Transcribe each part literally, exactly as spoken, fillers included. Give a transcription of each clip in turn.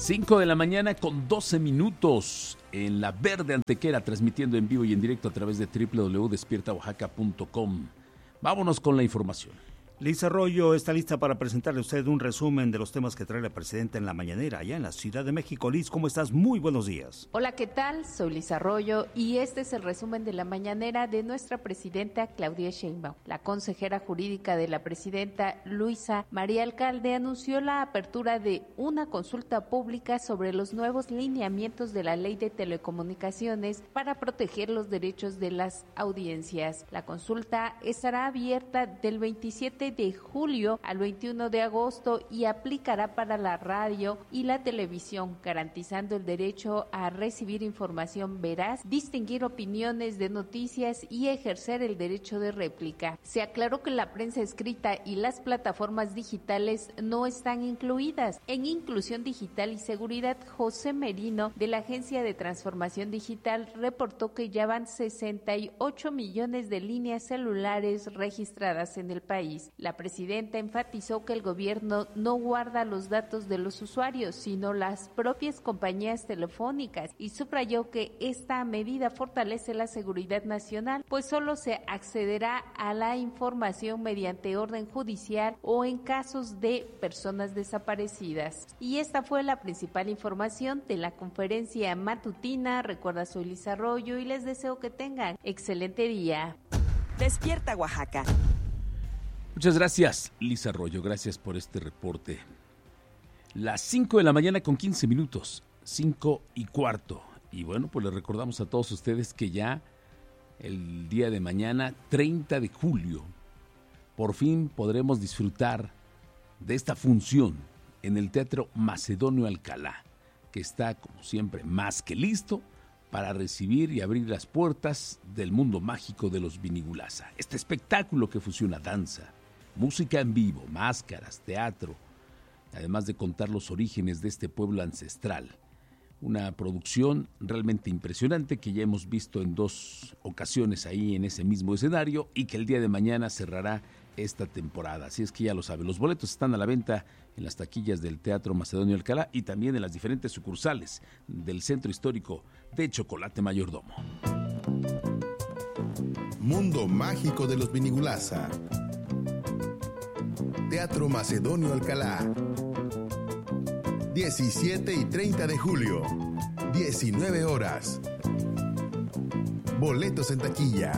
cinco de la mañana con doce minutos en La Verde Antequera, transmitiendo en vivo y en directo a través de doble u doble u doble u punto despierta oaxaca punto com. Vámonos con la información. Liz Arroyo está lista para presentarle a usted un resumen de los temas que trae la presidenta en la mañanera allá en la Ciudad de México. Liz, ¿cómo estás? Muy buenos días. Hola, ¿qué tal? Soy Liz Arroyo y este es el resumen de la mañanera de nuestra presidenta Claudia Sheinbaum. La consejera jurídica de la presidenta, Luisa María Alcalde, anunció la apertura de una consulta pública sobre los nuevos lineamientos de la Ley de Telecomunicaciones para proteger los derechos de las audiencias. La consulta estará abierta del veintisiete de julio al veintiuno de agosto y aplicará para la radio y la televisión, garantizando el derecho a recibir información veraz, distinguir opiniones de noticias y ejercer el derecho de réplica. Se aclaró que la prensa escrita y las plataformas digitales no están incluidas. En Inclusión Digital y Seguridad, José Merino, de la Agencia de Transformación Digital, reportó que ya van sesenta y ocho millones de líneas celulares registradas en el país. La presidenta enfatizó que el gobierno no guarda los datos de los usuarios, sino las propias compañías telefónicas, y subrayó que esta medida fortalece la seguridad nacional, pues solo se accederá a la información mediante orden judicial o en casos de personas desaparecidas. Y esta fue la principal información de la conferencia matutina. Recuerda, soy Liz Arroyo y les deseo que tengan excelente día. Despierta Oaxaca. Muchas gracias, Liz Arroyo, gracias por este reporte. Las cinco de la mañana con quince minutos, cinco y cuarto. Y bueno, pues les recordamos a todos ustedes que ya el día de mañana, treinta de julio, por fin podremos disfrutar de esta función en el Teatro Macedonio Alcalá, que está, como siempre, más que listo para recibir y abrir las puertas del mundo mágico de los Vinigulasa. Este espectáculo que fusiona danza, música en vivo, máscaras, teatro, además de contar los orígenes de este pueblo ancestral. Una producción realmente impresionante que ya hemos visto en dos ocasiones ahí en ese mismo escenario y que el día de mañana cerrará esta temporada. Así es que ya lo saben, los boletos están a la venta en las taquillas del Teatro Macedonio Alcalá y también en las diferentes sucursales del Centro Histórico de Chocolate Mayordomo. Mundo mágico de los Vinigulasa. Teatro Macedonio Alcalá. diecisiete y treinta de julio, diecinueve horas. Boletos en taquilla.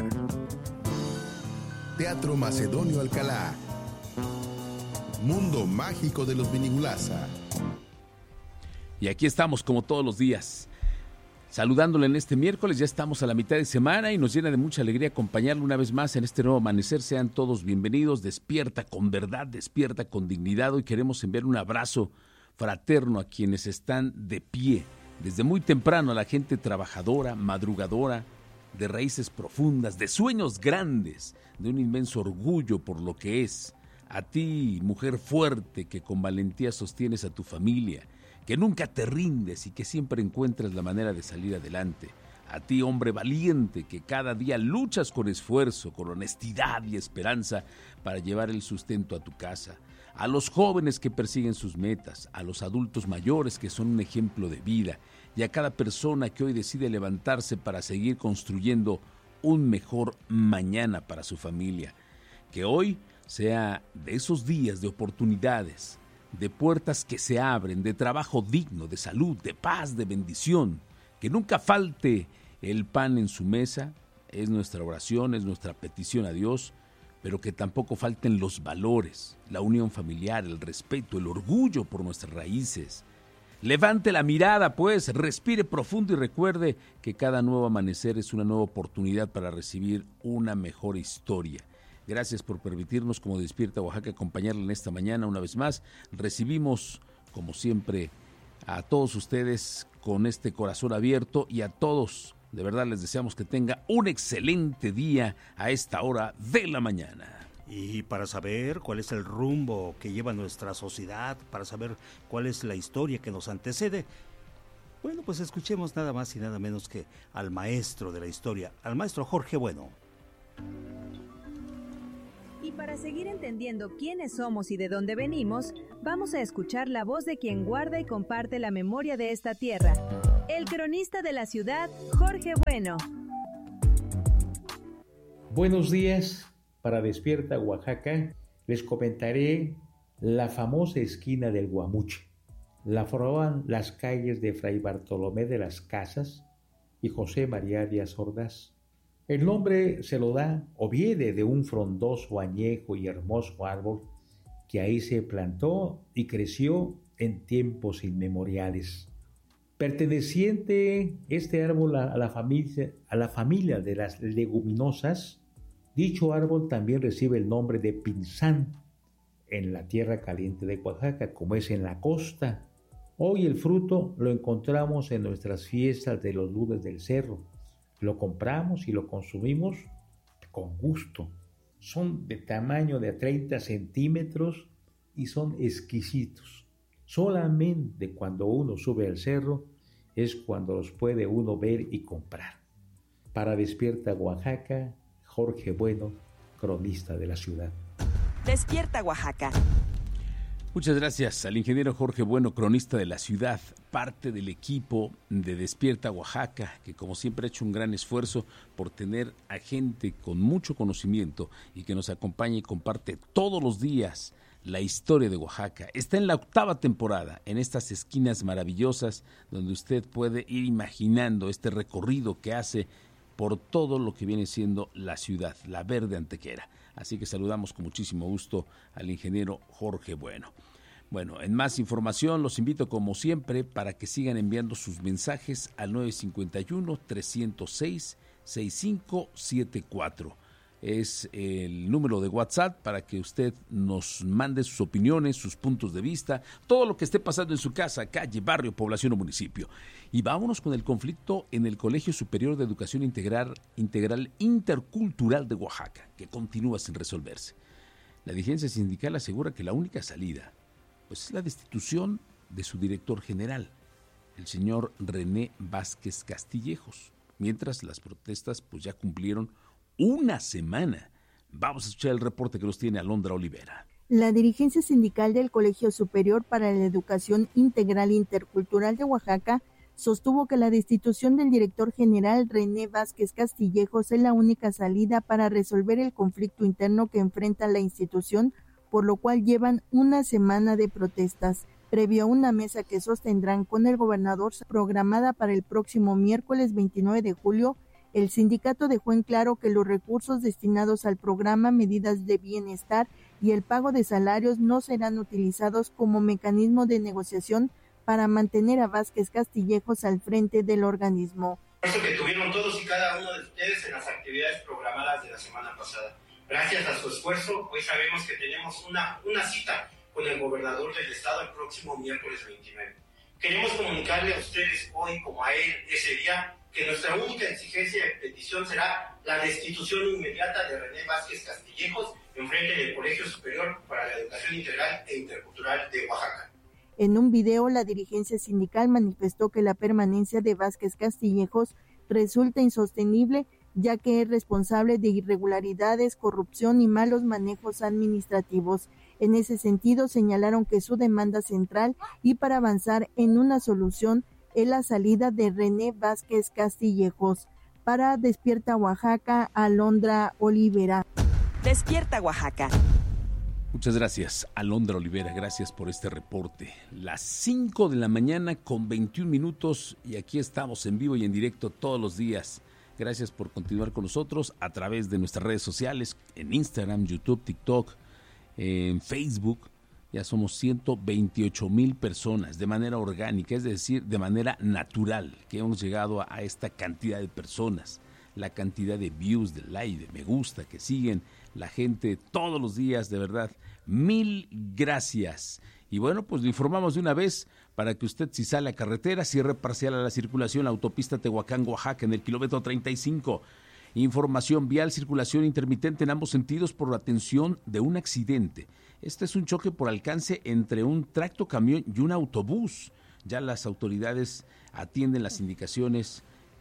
Teatro Macedonio Alcalá. Mundo mágico de los Vinigulasa. Y aquí estamos como todos los días, saludándole en este miércoles. Ya estamos a la mitad de semana y nos llena de mucha alegría acompañarle una vez más en este nuevo amanecer. Sean todos bienvenidos. Despierta con verdad, despierta con dignidad. Hoy queremos enviar un abrazo fraterno a quienes están de pie desde muy temprano, a la gente trabajadora, madrugadora, de raíces profundas, de sueños grandes, de un inmenso orgullo por lo que es. A ti, mujer fuerte, que con valentía sostienes a tu familia, que nunca te rindes y que siempre encuentras la manera de salir adelante. A ti, hombre valiente, que cada día luchas con esfuerzo, con honestidad y esperanza para llevar el sustento a tu casa. A los jóvenes que persiguen sus metas, a los adultos mayores que son un ejemplo de vida, y a cada persona que hoy decide levantarse para seguir construyendo un mejor mañana para su familia. Que hoy sea de esos días de oportunidades, de puertas que se abren, de trabajo digno, de salud, de paz, de bendición. Que nunca falte el pan en su mesa, es nuestra oración, es nuestra petición a Dios, pero que tampoco falten los valores, la unión familiar, el respeto, el orgullo por nuestras raíces. Levante la mirada, pues, respire profundo y recuerde que cada nuevo amanecer es una nueva oportunidad para recibir una mejor historia. Gracias por permitirnos, como Despierta Oaxaca, acompañarle en esta mañana una vez más. Recibimos, como siempre, a todos ustedes con este corazón abierto y a todos, de verdad, les deseamos que tenga un excelente día a esta hora de la mañana. Y para saber cuál es el rumbo que lleva nuestra sociedad, para saber cuál es la historia que nos antecede, bueno, pues escuchemos nada más y nada menos que al maestro de la historia, al maestro Jorge Bueno. Y para seguir entendiendo quiénes somos y de dónde venimos, vamos a escuchar la voz de quien guarda y comparte la memoria de esta tierra. El cronista de la ciudad, Jorge Bueno. Buenos días. Para Despierta Oaxaca, les comentaré la famosa esquina del Guamuche. La formaban las calles de Fray Bartolomé de las Casas y José María Díaz Ordaz. El nombre se lo da o viene de un frondoso, añejo y hermoso árbol que ahí se plantó y creció en tiempos inmemoriales. Perteneciente este árbol a la familia, a la familia de las leguminosas, dicho árbol también recibe el nombre de pinzán en la tierra caliente de Oaxaca, como es en la costa. Hoy el fruto lo encontramos en nuestras fiestas de los lunes del cerro. Lo compramos y lo consumimos con gusto. Son de tamaño de treinta centímetros y son exquisitos. Solamente cuando uno sube al cerro es cuando los puede uno ver y comprar. Para Despierta Oaxaca, Jorge Bueno, cronista de la ciudad. Despierta Oaxaca. Muchas gracias al ingeniero Jorge Bueno, cronista de la ciudad, parte del equipo de Despierta Oaxaca, que como siempre ha hecho un gran esfuerzo por tener a gente con mucho conocimiento y que nos acompaña y comparte todos los días la historia de Oaxaca. Está en la octava temporada, en estas esquinas maravillosas, donde usted puede ir imaginando este recorrido que hace por todo lo que viene siendo la ciudad, la verde Antequera. Así que saludamos con muchísimo gusto al ingeniero Jorge Bueno. Bueno, en más información los invito como siempre para que sigan enviando sus mensajes al nueve cinco uno, tres cero seis, seis cinco siete cuatro. Es el número de WhatsApp para que usted nos mande sus opiniones, sus puntos de vista, todo lo que esté pasando en su casa, calle, barrio, población o municipio. Y vámonos con el conflicto en el Colegio Superior de Educación Integral, Integral Intercultural de Oaxaca, que continúa sin resolverse. La dirigencia sindical asegura que la única salida pues, es la destitución de su director general, el señor René Vázquez Castillejos, mientras las protestas pues, ya cumplieron una semana. Vamos a escuchar el reporte que nos tiene Alondra Olivera. La dirigencia sindical del Colegio Superior para la Educación Integral Intercultural de Oaxaca sostuvo que la destitución del director general René Vázquez Castillejos es la única salida para resolver el conflicto interno que enfrenta la institución, por lo cual llevan una semana de protestas. Previo a una mesa que sostendrán con el gobernador programada para el próximo miércoles veintinueve de julio, el sindicato dejó en claro que los recursos destinados al programa Medidas de Bienestar y el pago de salarios no serán utilizados como mecanismo de negociación para mantener a Vázquez Castillejos al frente del organismo. Eso que tuvieron todos y cada uno de ustedes en las actividades programadas de la semana pasada. Gracias a su esfuerzo, hoy sabemos que tenemos una, una cita con el gobernador del estado el próximo miércoles veintinueve. Queremos comunicarle a ustedes hoy, como a él, ese día, que nuestra única exigencia y petición será la destitución inmediata de René Vázquez Castillejos en frente del Colegio Superior para la Educación Integral e Intercultural de Oaxaca. En un video, la dirigencia sindical manifestó que la permanencia de Vázquez Castillejos resulta insostenible, ya que es responsable de irregularidades, corrupción y malos manejos administrativos. En ese sentido, señalaron que su demanda central y para avanzar en una solución es la salida de René Vázquez Castillejos. Para Despierta Oaxaca, Alondra Olivera. Despierta Oaxaca. Muchas gracias, Alondra Olivera, gracias por este reporte. Las cinco de la mañana con veintiún minutos y aquí estamos en vivo y en directo todos los días. Gracias por continuar con nosotros a través de nuestras redes sociales, en Instagram, YouTube, TikTok, en Facebook. Ya somos ciento veintiocho mil personas de manera orgánica, es decir, de manera natural, que hemos llegado a, a esta cantidad de personas. La cantidad de views, de like, de me gusta que siguen la gente todos los días, de verdad. Mil gracias. Y bueno, pues lo informamos de una vez para que usted, si sale a carretera, cierre parcial a la circulación, la autopista Tehuacán-Oaxaca en el kilómetro treinta y cinco. Información vial, circulación intermitente en ambos sentidos por la atención de un accidente. Este es un choque por alcance entre un tractocamión y un autobús. Ya las autoridades atienden las indicaciones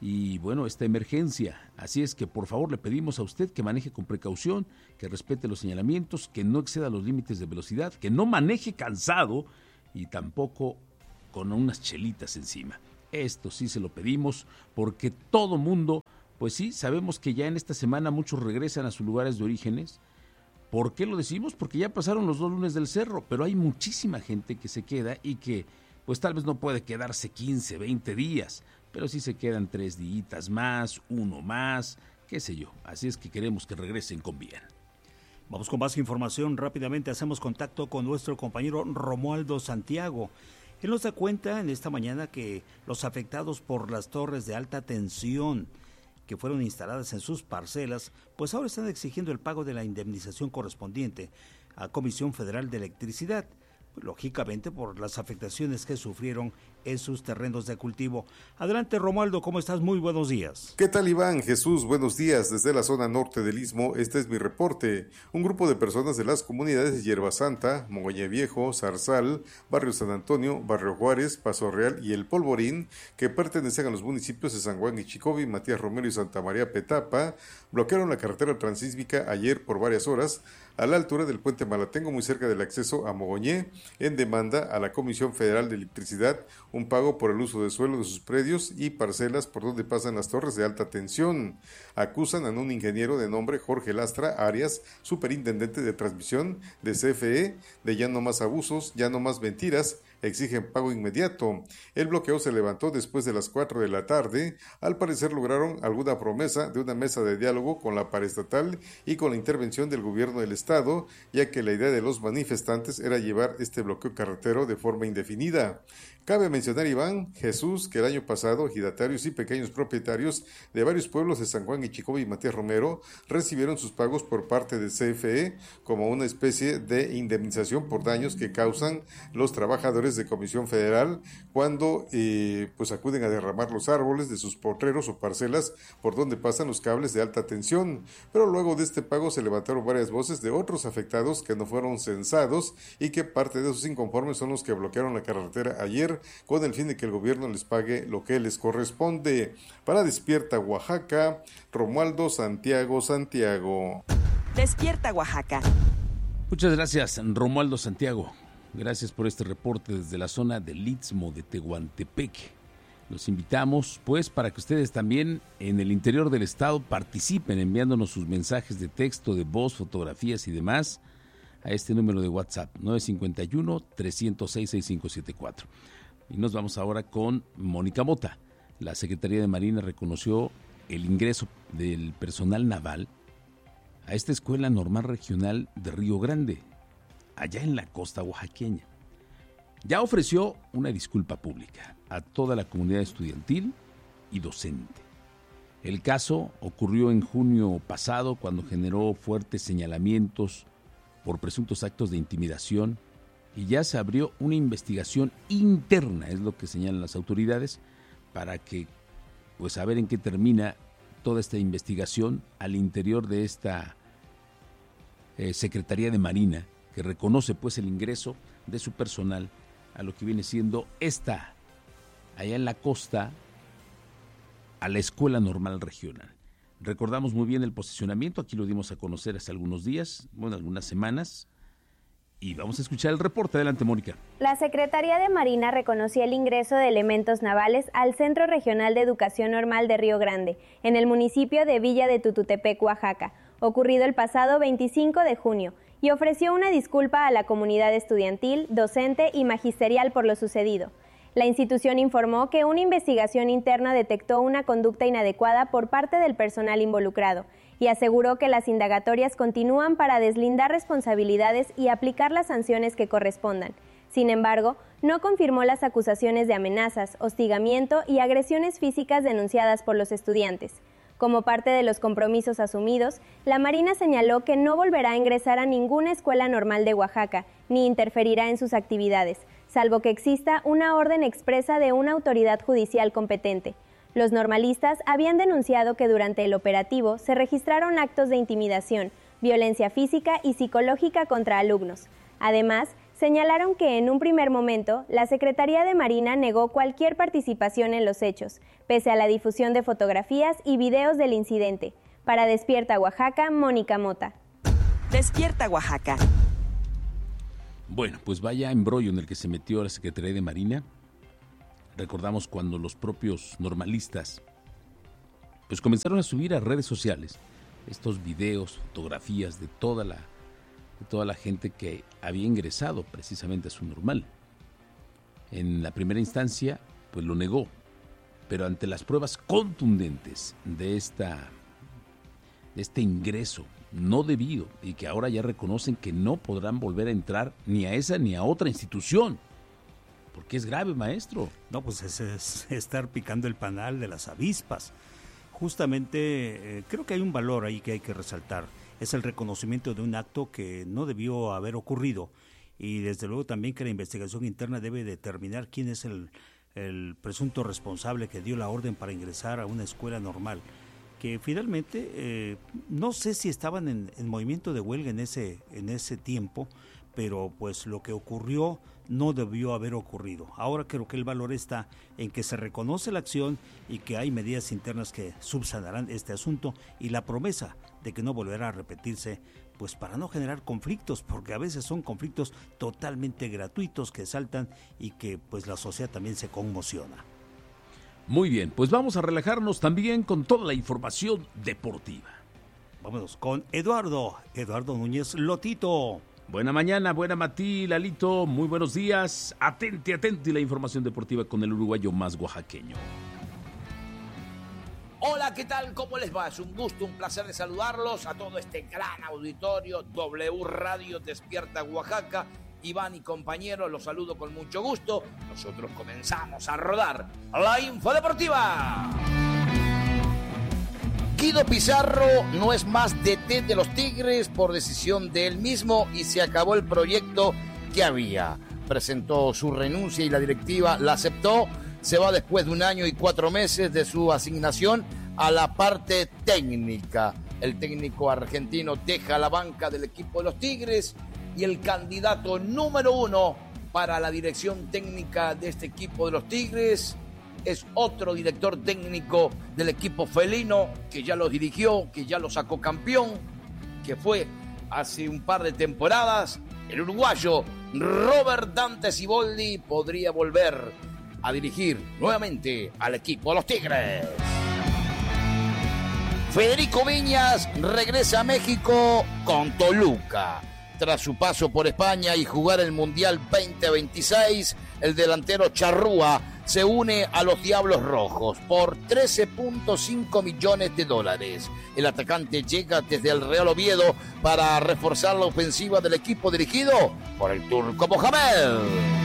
y bueno, esta emergencia. Así es que por favor le pedimos a usted que maneje con precaución, que respete los señalamientos, que no exceda los límites de velocidad, que no maneje cansado y tampoco con unas chelitas encima. Esto sí se lo pedimos porque todo mundo, pues sí, sabemos que ya en esta semana muchos regresan a sus lugares de orígenes. ¿Por qué lo decimos? Porque ya pasaron los dos lunes del cerro, pero hay muchísima gente que se queda y que pues tal vez no puede quedarse quince, veinte días, pero sí se quedan tres días más, uno más, qué sé yo. Así es que queremos que regresen con bien. Vamos con más información. Rápidamente hacemos contacto con nuestro compañero Romualdo Santiago. Él nos da cuenta en esta mañana que los afectados por las torres de alta tensión que fueron instaladas en sus parcelas, pues ahora están exigiendo el pago de la indemnización correspondiente a Comisión Federal de Electricidad, lógicamente por las afectaciones que sufrieron en sus terrenos de cultivo. Adelante, Romualdo, ¿cómo estás? Muy buenos días. ¿Qué tal, Iván? Jesús, buenos días. Desde la zona norte del Istmo, este es mi reporte. Un grupo de personas de las comunidades de Hierba Santa, Mogollé Viejo, Zarzal, Barrio San Antonio, Barrio Juárez, Paso Real y El Polvorín, que pertenecen a los municipios de San Juan Ixchicobi, Matías Romero y Santa María Petapa, bloquearon la carretera transísmica ayer por varias horas a la altura del puente Malatengo, muy cerca del acceso a Mogoñé, en demanda a la Comisión Federal de Electricidad, un pago por el uso de suelo de sus predios y parcelas por donde pasan las torres de alta tensión. Acusan a un ingeniero de nombre Jorge Lastra Arias, superintendente de transmisión de C F E, de ya no más abusos, ya no más mentiras, exigen pago inmediato. El bloqueo se levantó después de las cuatro de la tarde. Al parecer lograron alguna promesa de una mesa de diálogo con la paraestatal y con la intervención del gobierno del estado, ya que la idea de los manifestantes era llevar este bloqueo carretero de forma indefinida. Cabe mencionar, Iván, Jesús, que el año pasado ejidatarios y pequeños propietarios de varios pueblos de San Juan Ixchicobi y Matías Romero recibieron sus pagos por parte de C F E como una especie de indemnización por daños que causan los trabajadores de Comisión Federal cuando eh, pues acuden a derramar los árboles de sus potreros o parcelas por donde pasan los cables de alta tensión. Pero luego de este pago se levantaron varias voces de otros afectados que no fueron censados y que parte de esos inconformes son los que bloquearon la carretera ayer con el fin de que el gobierno les pague lo que les corresponde. Para Despierta Oaxaca, Romualdo Santiago Santiago. Despierta Oaxaca. Muchas gracias, Romualdo Santiago. Gracias por este reporte desde la zona del Istmo de Tehuantepec. Los invitamos, pues, para que ustedes también en el interior del estado participen enviándonos sus mensajes de texto, de voz, fotografías y demás a este número de WhatsApp, nueve cinco uno, tres cero seis, seis cinco siete cuatro. Y nos vamos ahora con Mónica Mota. La Secretaría de Marina reconoció el ingreso del personal naval a esta Escuela Normal Regional de Río Grande, allá en la costa oaxaqueña. Ya ofreció una disculpa pública a toda la comunidad estudiantil y docente. El caso ocurrió en junio pasado cuando generó fuertes señalamientos por presuntos actos de intimidación y ya se abrió una investigación interna, es lo que señalan las autoridades, para que, pues, a ver en qué termina toda esta investigación al interior de esta eh, Secretaría de Marina, que reconoce, pues, el ingreso de su personal a lo que viene siendo esta, allá en la costa, a la Escuela Normal Regional. Recordamos muy bien el posicionamiento, aquí lo dimos a conocer hace algunos días, bueno, algunas semanas, y vamos a escuchar el reporte. Adelante, Mónica. La Secretaría de Marina reconoció el ingreso de elementos navales al Centro Regional de Educación Normal de Río Grande, en el municipio de Villa de Tututepec, Oaxaca, ocurrido el pasado veinticinco de junio, y ofreció una disculpa a la comunidad estudiantil, docente y magisterial por lo sucedido. La institución informó que una investigación interna detectó una conducta inadecuada por parte del personal involucrado y aseguró que las indagatorias continúan para deslindar responsabilidades y aplicar las sanciones que correspondan. Sin embargo, no confirmó las acusaciones de amenazas, hostigamiento y agresiones físicas denunciadas por los estudiantes. Como parte de los compromisos asumidos, la Marina señaló que no volverá a ingresar a ninguna escuela normal de Oaxaca, ni interferirá en sus actividades, salvo que exista una orden expresa de una autoridad judicial competente. Los normalistas habían denunciado que durante el operativo se registraron actos de intimidación, violencia física y psicológica contra alumnos. Además, señalaron que en un primer momento la Secretaría de Marina negó cualquier participación en los hechos, pese a la difusión de fotografías y videos del incidente. Para Despierta Oaxaca, Mónica Mota. Despierta Oaxaca. Bueno, pues vaya embrollo en el que se metió la Secretaría de Marina. Recordamos cuando los propios normalistas pues comenzaron a subir a redes sociales estos videos, fotografías de toda la, de toda la gente que había ingresado precisamente a su normal. En la primera instancia, pues lo negó, pero ante las pruebas contundentes de esta, de este ingreso no debido y que ahora ya reconocen que no podrán volver a entrar ni a esa ni a otra institución. Porque es grave, maestro. No, pues es, es estar picando el panal de las avispas. Justamente eh, creo que hay un valor ahí que hay que resaltar. Es el reconocimiento de un acto que no debió haber ocurrido. Y desde luego también que la investigación interna debe determinar quién es el, el presunto responsable que dio la orden para ingresar a una escuela normal. Que finalmente, eh, no sé si estaban en, en movimiento de huelga en ese, en ese tiempo, pero pues lo que ocurrió no debió haber ocurrido. Ahora creo que el valor está en que se reconoce la acción y que hay medidas internas que subsanarán este asunto y la promesa de que no volverá a repetirse, pues para no generar conflictos, porque a veces son conflictos totalmente gratuitos que saltan y que pues la sociedad también se conmociona. Muy bien, pues vamos a relajarnos también con toda la información deportiva. Vámonos con Eduardo, Eduardo Núñez Lotito. Buena mañana, buena matí, Lalito, muy buenos días. Atente, atente la información deportiva con el uruguayo más oaxaqueño. Hola, ¿qué tal? ¿Cómo les va? Es un gusto, un placer de saludarlos a todo este gran auditorio W Radio Despierta Oaxaca. Iván y compañeros, los saludo con mucho gusto. Nosotros comenzamos a rodar la info deportiva. Guido Pizarro no es más D T de los Tigres por decisión de él mismo y se acabó el proyecto que había. Presentó su renuncia y la directiva la aceptó. Se va después de un año y cuatro meses de su asignación a la parte técnica. El técnico argentino deja la banca del equipo de los Tigres y el candidato número uno para la dirección técnica de este equipo de los Tigres es otro director técnico del equipo felino que ya los dirigió, que ya lo sacó campeón, que fue hace un par de temporadas. El uruguayo Robert Dante Siboldi podría volver a dirigir nuevamente al equipo de los Tigres. Federico Viñas regresa a México con Toluca. Tras su paso por España y jugar el Mundial veinte veintiséis, el delantero charrúa se une a los Diablos Rojos por trece punto cinco millones de dólares. El atacante llega desde el Real Oviedo para reforzar la ofensiva del equipo dirigido por el turco Mohamed.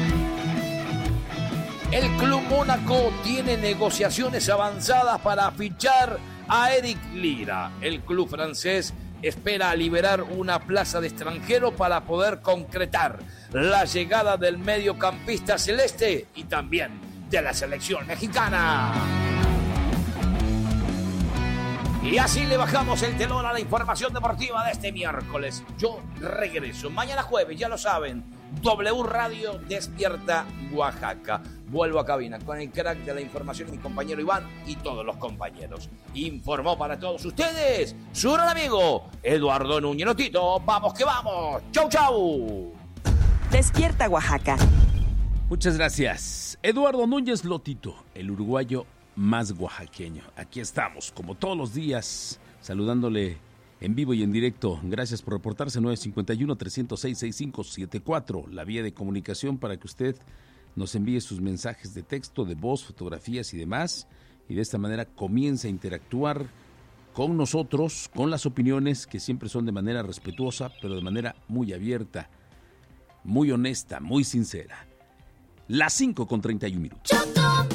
El Club Mónaco tiene negociaciones avanzadas para fichar a Eric Lira. El club francés espera liberar una plaza de extranjero para poder concretar la llegada del mediocampista celeste y también de la selección mexicana. Y así le bajamos el telón a la información deportiva de este miércoles. Yo regreso mañana jueves, ya lo saben, W Radio Despierta Oaxaca. Vuelvo a cabina con el crack de la información, mi compañero Iván y todos los compañeros. Informó para todos ustedes su gran amigo Eduardo Núñez Lotito. ¡Vamos que vamos! ¡Chau, chau! Despierta Oaxaca. Muchas gracias. Eduardo Núñez Lotito, el uruguayo más oaxaqueño. Aquí estamos, como todos los días, saludándole en vivo y en directo. Gracias por reportarse. Nueve cinco uno, tres cero seis, seis cinco siete cuatro, la vía de comunicación para que usted nos envíe sus mensajes de texto, de voz, fotografías y demás, y de esta manera comience a interactuar con nosotros, con las opiniones que siempre son de manera respetuosa, pero de manera muy abierta, muy honesta, muy sincera. Las cinco con treinta y un minutos.